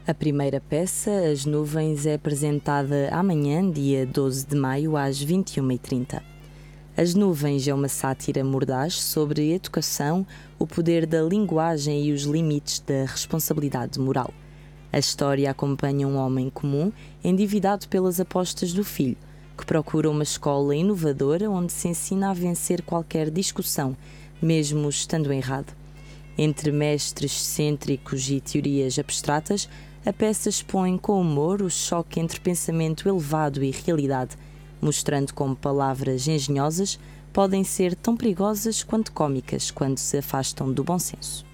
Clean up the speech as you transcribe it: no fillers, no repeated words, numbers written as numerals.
A primeira peça, As Nuvens, é apresentada amanhã, dia 12 de maio, às 21h30. As Nuvens é uma sátira mordaz sobre a educação, o poder da linguagem e os limites da responsabilidade moral. A história acompanha um homem comum, endividado pelas apostas do filho, que procura uma escola inovadora onde se ensina a vencer qualquer discussão, mesmo estando errado. Entre mestres excêntricos e teorias abstratas, a peça expõe com humor o choque entre pensamento elevado e realidade, mostrando como palavras engenhosas podem ser tão perigosas quanto cômicas quando se afastam do bom senso.